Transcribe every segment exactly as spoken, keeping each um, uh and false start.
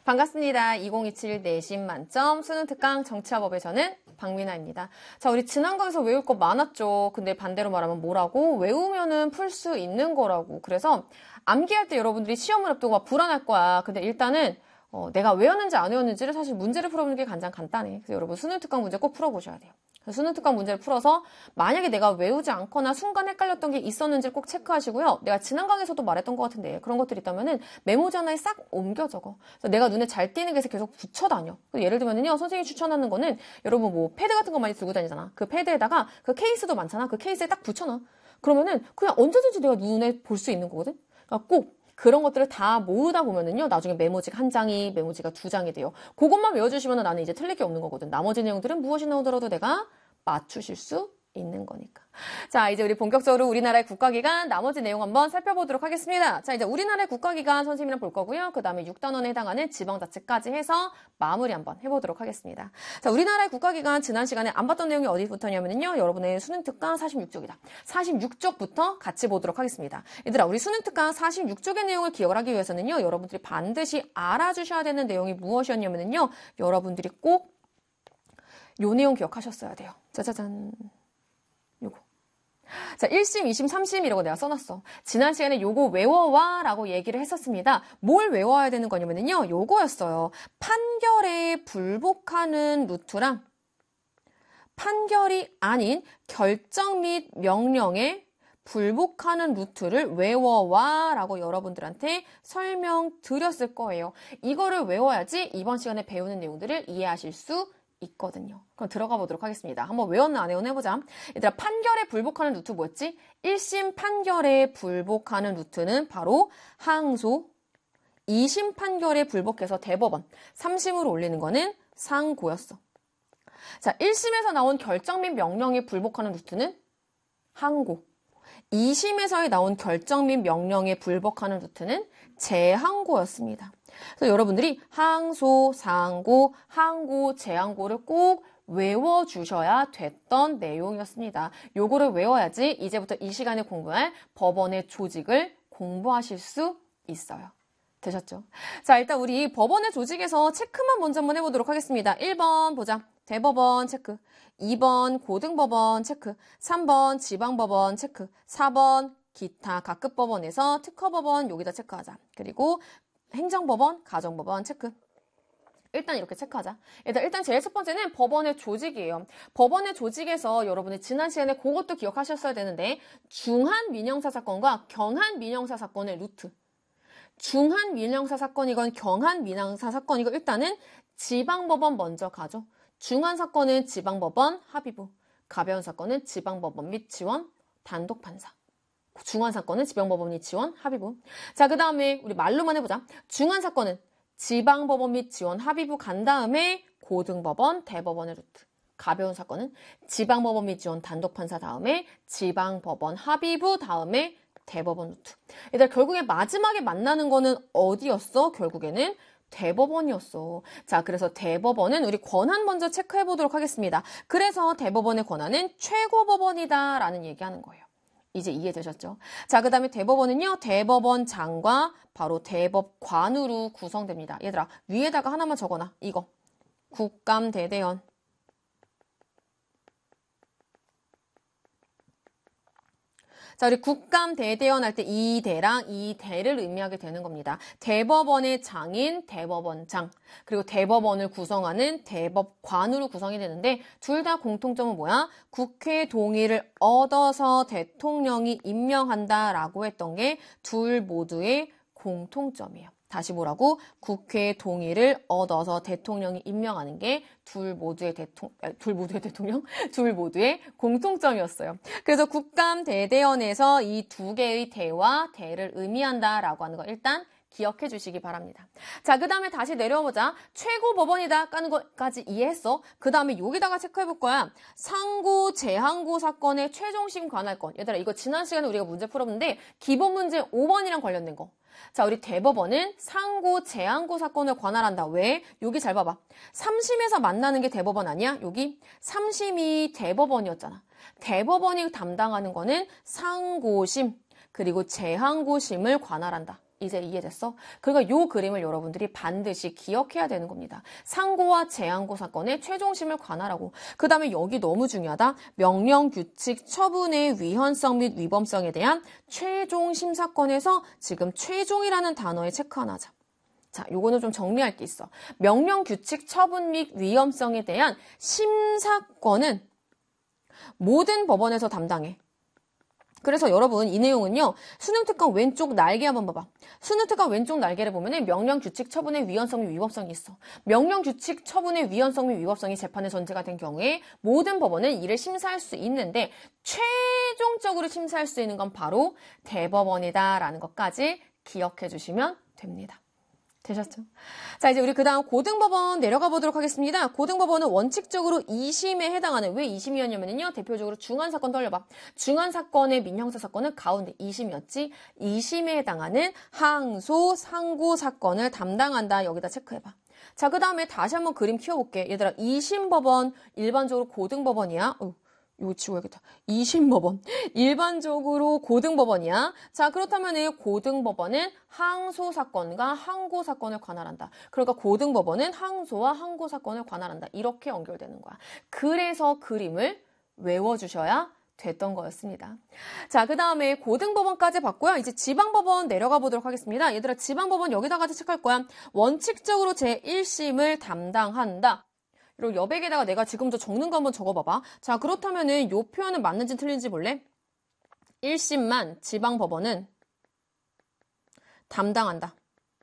반갑습니다. 이천이십칠 내신 만점 수능 특강 정치화법의 저는 박민아입니다. 자, 우리 지난 강에서 외울 거 많았죠. 근데 반대로 말하면 뭐라고? 외우면은 풀 수 있는 거라고. 그래서 암기할 때 여러분들이 시험을 앞두고 막 불안할 거야. 근데 일단은 어, 내가 외웠는지 안 외웠는지를 사실 문제를 풀어보는 게 가장 간단해. 그래서 여러분 수능 특강 문제 꼭 풀어보셔야 돼요. 수능 특강 문제를 풀어서 만약에 내가 외우지 않거나 순간 헷갈렸던 게 있었는지를 꼭 체크하시고요. 내가 지난 강에서도 말했던 것 같은데 그런 것들이 있다면은 메모지 하나에 싹 옮겨 적어. 그래서 내가 눈에 잘 띄는 것에 계속 붙여 다녀. 예를 들면은요, 선생님이 추천하는 거는 여러분 뭐 패드 같은 거 많이 들고 다니잖아. 그 패드에다가 그 케이스도 많잖아. 그 케이스에 딱 붙여놔. 그러면은 그냥 언제든지 내가 눈에 볼 수 있는 거거든. 그러니까 꼭 그런 것들을 다 모으다 보면은요, 나중에 메모지가 한 장이, 메모지가 두 장이 돼요. 그것만 외워주시면 나는 이제 틀릴 게 없는 거거든. 나머지 내용들은 무엇이 나오더라도 내가 맞추실 수 있는 거니까. 자, 이제 우리 본격적으로 우리나라의 국가기관 나머지 내용 한번 살펴보도록 하겠습니다. 자, 이제 우리나라의 국가기관 선생님이랑 볼 거고요. 그 다음에 육 단원에 해당하는 지방자치까지 해서 마무리 한번 해보도록 하겠습니다. 자, 우리나라의 국가기관 지난 시간에 안 봤던 내용이 어디부터냐면요, 여러분의 수능특강 사십육 쪽이다. 사십육 쪽부터 같이 보도록 하겠습니다. 얘들아, 우리 수능특강 사십육 쪽의 내용을 기억을 하기 위해서는요, 여러분들이 반드시 알아주셔야 되는 내용이 무엇이었냐면요, 여러분들이 꼭 요 내용 기억하셨어야 돼요. 짜자잔. 요거. 자, 일 심, 이 심, 삼 심이라고 내가 써놨어. 지난 시간에 요거 외워와 라고 얘기를 했었습니다. 뭘 외워야 되는 거냐면요, 요거였어요. 판결에 불복하는 루트랑 판결이 아닌 결정 및 명령에 불복하는 루트를 외워와 라고 여러분들한테 설명드렸을 거예요. 이거를 외워야지 이번 시간에 배우는 내용들을 이해하실 수 있거든요. 그럼 들어가 보도록 하겠습니다. 한번 외웠나 안 외웠나 해보자. 얘들아, 판결에 불복하는 루트 뭐였지? 일 심 판결에 불복하는 루트는 바로 항소, 이 심 판결에 불복해서 대법원, 삼 심으로 올리는 거는 상고였어. 자, 일 심에서 나온 결정 및 명령에 불복하는 루트는 항고, 이 심에서 나온 결정 및 명령에 불복하는 루트는 재항고였습니다. 그래서 여러분들이 항소, 상고, 항고, 재항고를 꼭 외워주셔야 됐던 내용이었습니다. 요거를 외워야지 이제부터 이 시간에 공부할 법원의 조직을 공부하실 수 있어요. 되셨죠? 자, 일단 우리 법원의 조직에서 체크만 먼저 한번 해보도록 하겠습니다. 일 번 보자. 대법원 체크. 이 번 고등법원 체크. 삼 번 지방법원 체크. 사 번 기타 각급 법원에서 특허법원 여기다 체크하자. 그리고 행정법원, 가정법원 체크. 일단 이렇게 체크하자. 일단, 일단 제일 첫 번째는 법원의 조직이에요. 법원의 조직에서 여러분이 지난 시간에 그것도 기억하셨어야 되는데, 중한 민형사 사건과 경한 민형사 사건의 루트. 중한 민형사 사건이건 경한 민형사 사건이건 일단은 지방법원 먼저 가죠. 중한 사건은 지방법원 합의부, 가벼운 사건은 지방법원 및 지원 단독판사. 중한 사건은 지방법원 및 지원 합의부. 자, 그 다음에 우리 말로만 해보자. 중한 사건은 지방법원 및 지원 합의부 간 다음에 고등법원, 대법원의 루트. 가벼운 사건은 지방법원 및 지원 단독판사 다음에 지방법원 합의부 다음에 대법원 루트. 얘들아, 결국에 마지막에 만나는 거는 어디였어? 결국에는 대법원이었어. 자, 그래서 대법원은 우리 권한 먼저 체크해 보도록 하겠습니다. 그래서 대법원의 권한은 최고법원이다 라는 얘기하는 거예요. 이제 이해되셨죠? 자, 그 다음에 대법원은요, 대법원장과 바로 대법관으로 구성됩니다. 얘들아, 위에다가 하나만 적어놔. 이거. 국감대대원. 자, 우리 국감대대원 할 때 이 대랑 이 대를 의미하게 되는 겁니다. 대법원의 장인, 대법원장, 그리고 대법원을 구성하는 대법관으로 구성이 되는데 둘 다 공통점은 뭐야? 국회 동의를 얻어서 대통령이 임명한다라고 했던 게 둘 모두의 공통점이에요. 다시 뭐라고? 국회 동의를 얻어서 대통령이 임명하는 게 둘 모두의 대통령, 둘 모두의 대통령? 둘 모두의 공통점이었어요. 그래서 국감대대원에서 이 두 개의 대와 대를 의미한다라고 하는 거 일단 기억해 주시기 바랍니다. 자, 그 다음에 다시 내려보자. 최고법원이다 까는 것까지 이해했어? 그 다음에 여기다가 체크해 볼 거야. 상고, 재항고 사건의 최종심 관할권. 얘들아, 이거 지난 시간에 우리가 문제 풀었는데 기본 문제 오 번이랑 관련된 거. 자, 우리 대법원은 상고, 재항고 사건을 관할한다. 왜? 여기 잘 봐봐. 삼 심에서 만나는 게 대법원 아니야? 여기 삼 심이 대법원이었잖아. 대법원이 담당하는 거는 상고심, 그리고 재항고심을 관할한다. 이제 이해됐어? 그러니까 요 그림을 여러분들이 반드시 기억해야 되는 겁니다. 상고와 재항고 사건의 최종심을 관할하고 그 다음에 여기 너무 중요하다. 명령, 규칙, 처분의 위헌성 및 위법성에 대한 최종심 사건에서 지금 최종이라는 단어에 체크 하나 하자. 자, 요거는 좀 정리할 게 있어. 명령, 규칙, 처분 및 위헌성에 대한 심사권은 모든 법원에서 담당해. 그래서 여러분 이 내용은요. 수능특강 왼쪽 날개 한번 봐봐. 수능특강 왼쪽 날개를 보면 명령, 규칙, 처분의 위헌성 및 위법성이 있어. 명령, 규칙, 처분의 위헌성 및 위법성이 재판에 전제가 된 경우에 모든 법원은 이를 심사할 수 있는데 최종적으로 심사할 수 있는 건 바로 대법원이다라는 것까지 기억해 주시면 됩니다. 되셨죠? 자, 이제 우리 그 다음 고등법원 내려가 보도록 하겠습니다. 고등법원은 원칙적으로 이 심에 해당하는, 왜 이 심이었냐면요. 대표적으로 중환사건 떠올려봐. 중환사건의 민형사사건은 가운데 이 심이었지. 이 심에 해당하는 항소, 상고 사건을 담당한다. 여기다 체크해봐. 자, 그 다음에 다시 한번 그림 키워볼게. 얘들아, 이 심 법원, 일반적으로 고등법원이야. 어. 이거 지워야겠다. 이 심 법원. 일반적으로 고등법원이야. 자, 그렇다면 고등법원은 항소사건과 항고사건을 관할한다. 그러니까 고등법원은 항소와 항고사건을 관할한다. 이렇게 연결되는 거야. 그래서 그림을 외워주셔야 됐던 거였습니다. 자, 그 다음에 고등법원까지 봤고요. 이제 지방법원 내려가 보도록 하겠습니다. 얘들아, 지방법원 여기다가 체크할 거야. 원칙적으로 제일 심을 담당한다. 그리고 여백에다가 내가 지금 저 적는 거 한번 적어봐봐. 자, 그렇다면은 요 표현은 맞는지 틀린지 볼래? 일 심만 지방법원은 담당한다.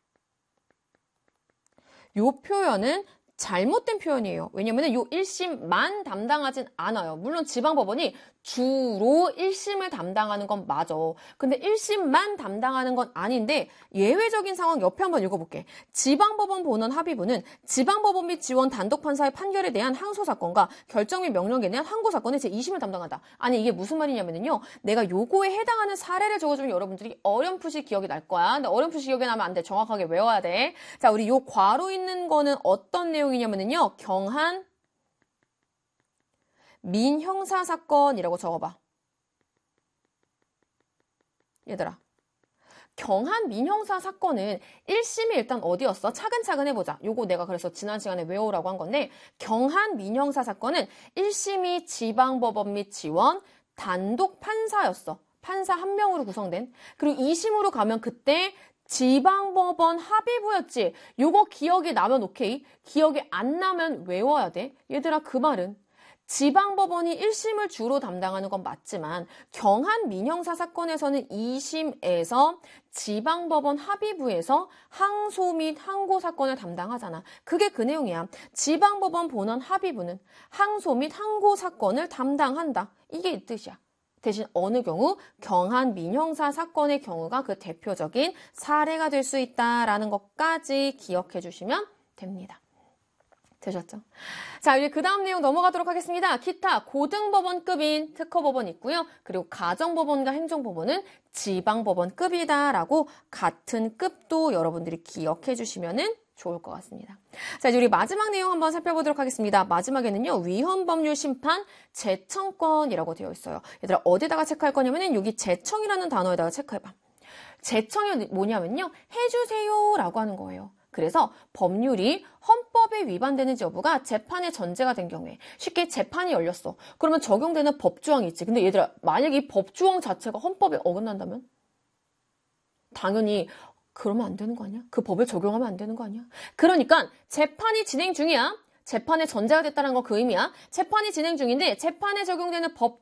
요 표현은 잘못된 표현이에요. 왜냐면 요 일 심만 담당하진 않아요. 물론 지방법원이 주로 일 심을 담당하는 건 맞아. 근데 일 심만 담당하는 건 아닌데 예외적인 상황 옆에 한번 읽어볼게. 지방법원 본원 합의부는 지방법원 및 지원 단독판사의 판결에 대한 항소사건과 결정 및 명령에 대한 항고사건의 제이 심을 담당한다. 아니 이게 무슨 말이냐면요. 내가 요거에 해당하는 사례를 적어주면 여러분들이 어렴풋이 기억이 날 거야. 근데 어렴풋이 기억이 나면 안 돼. 정확하게 외워야 돼. 자, 우리 요 괄호 있는 거는 어떤 내용이냐면요. 경한 민형사사건이라고 적어봐. 얘들아. 경한 민형사사건은 일 심이 일단 어디였어? 차근차근 해보자. 요거 내가 그래서 지난 시간에 외우라고 한 건데 경한 민형사사건은 일 심이 지방법원 및 지원 단독 판사였어. 판사 한 명으로 구성된. 그리고 이 심으로 가면 그때 지방법원 합의부였지. 요거 기억이 나면 오케이. 기억이 안 나면 외워야 돼. 얘들아 그 말은 지방법원이 일 심을 주로 담당하는 건 맞지만 경한 민형사 사건에서는 이 심에서 지방법원 합의부에서 항소 및 항고 사건을 담당하잖아. 그게 그 내용이야. 지방법원 본원 합의부는 항소 및 항고 사건을 담당한다. 이게 이 뜻이야. 대신 어느 경우 경한 민형사 사건의 경우가 그 대표적인 사례가 될 수 있다라는 것까지 기억해 주시면 됩니다. 되셨죠? 자, 이제 그 다음 내용 넘어가도록 하겠습니다. 기타 고등법원급인 특허법원 있고요. 그리고 가정법원과 행정법원은 지방법원급이다라고 같은 급도 여러분들이 기억해 주시면은 좋을 것 같습니다. 자, 이제 우리 마지막 내용 한번 살펴보도록 하겠습니다. 마지막에는요, 위헌법률 심판 제청권이라고 되어 있어요. 얘들아, 어디다가 체크할 거냐면은 여기 제청이라는 단어에다가 체크해봐. 제청이 뭐냐면요, 해주세요라고 하는 거예요. 그래서 법률이 헌법에 위반되는지 여부가 재판의 전제가 된 경우에 쉽게 재판이 열렸어. 그러면 적용되는 법조항이 있지. 근데 얘들아, 만약에 이 법조항 자체가 헌법에 어긋난다면? 당연히 그러면 안 되는 거 아니야? 그 법을 적용하면 안 되는 거 아니야? 그러니까 재판이 진행 중이야. 재판의 전제가 됐다는 건 그 의미야. 재판이 진행 중인데 재판에 적용되는 법